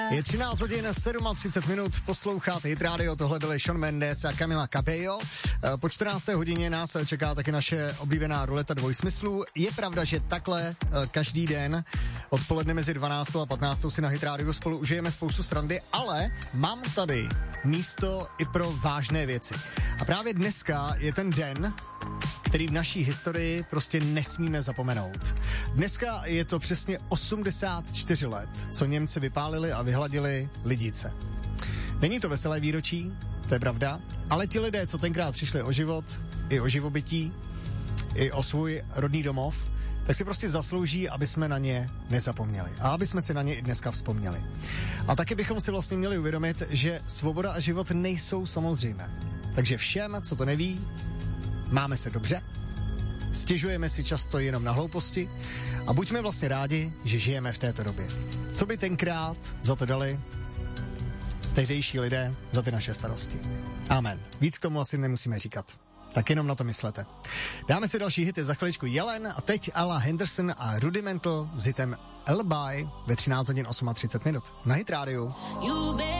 Je 13 hodin 37 minut, posloucháte Hit Radio, tohle byly Shawn Mendes a Camila Cabello. Po 14. hodině nás čeká taky naše oblíbená ruleta dvojsmyslů. Je pravda, že takhle každý den odpoledne mezi 12. a 15. si na Hit Radio spolu užijeme spoustu srandy, ale mám tady místo i pro vážné věci. A právě dneska je ten den, který v naší historii prostě nesmíme zapomenout. Dneska je to přesně 84 let, co Němci vypálili a vyhladili Lidice. Není to veselé výročí, to je pravda, ale ti lidé, co tenkrát přišli o život, i o živobytí, i o svůj rodný domov, tak si prostě zaslouží, aby jsme na ně nezapomněli. A aby jsme si na ně i dneska vzpomněli. A taky bychom si vlastně měli uvědomit, že svoboda a život nejsou samozřejmé. Takže všem, co to neví, máme se dobře, stěžujeme si často jenom na hlouposti a buďme vlastně rádi, že žijeme v této době. Co by tenkrát za to dali tehdejší lidé za ty naše starosti? Amen. Víc k tomu asi nemusíme říkat. Tak jenom na to myslete. Dáme si další hity, za chviličku Jelen a teď Ella Henderson a Rudimental s hitem Alibi ve 13 hodin 38 minut na Hit Radio.